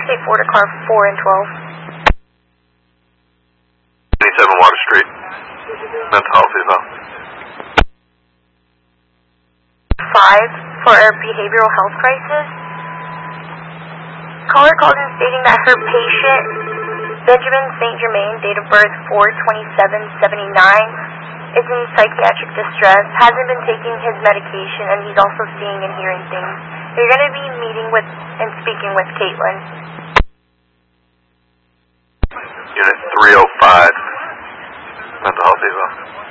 684 to car 4 and 12. 27 Water Street. Mental health is on. 5 for a behavioral health crisis. Caller called in stating that her patient, Benjamin St. Germain, date of birth 4/27/79, is in psychiatric distress, hasn't been taking his medication, and he's also seeing and hearing things. You're going to be meeting with and speaking with Caitlin. Unit 305. Mental health is on.